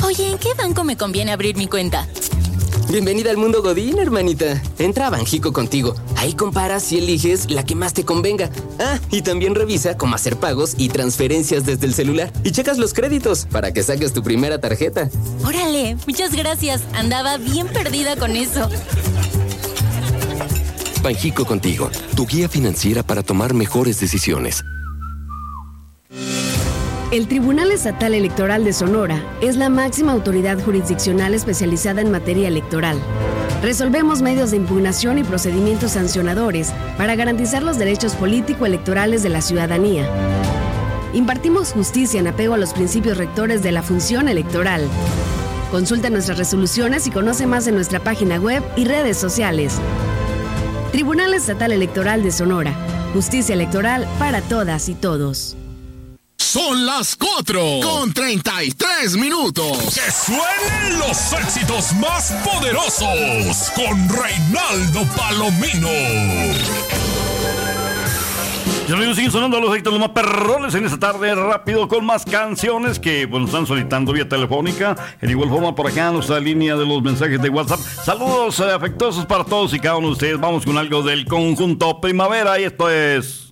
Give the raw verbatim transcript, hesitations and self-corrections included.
Oye, ¿en qué banco me conviene abrir mi cuenta? Bienvenida al mundo Godín, hermanita. Entra a Banjico Contigo. Ahí comparas y eliges la que más te convenga. Ah, y también revisa cómo hacer pagos y transferencias desde el celular. Y checas los créditos para que saques tu primera tarjeta. Órale, muchas gracias. Andaba bien perdida con eso. Banjico Contigo, tu guía financiera para tomar mejores decisiones. El Tribunal Estatal Electoral de Sonora es la máxima autoridad jurisdiccional especializada en materia electoral. Resolvemos medios de impugnación y procedimientos sancionadores para garantizar los derechos político-electorales de la ciudadanía. Impartimos justicia en apego a los principios rectores de la función electoral. Consulta nuestras resoluciones y conoce más en nuestra página web y redes sociales. Tribunal Estatal Electoral de Sonora. Justicia electoral para todas y todos. Son las cuatro con treinta y tres minutos. ¡Que suenen los éxitos más poderosos! Con Reinaldo Palomino. Y amigos, siguen sonando los éxitos los más perrones en esta tarde, rápido, con más canciones que pues, nos están solicitando vía telefónica. En igual forma, por acá, nuestra línea de los mensajes de WhatsApp. Saludos eh, afectuosos para todos y cada uno de ustedes. Vamos con algo del conjunto Primavera y esto es...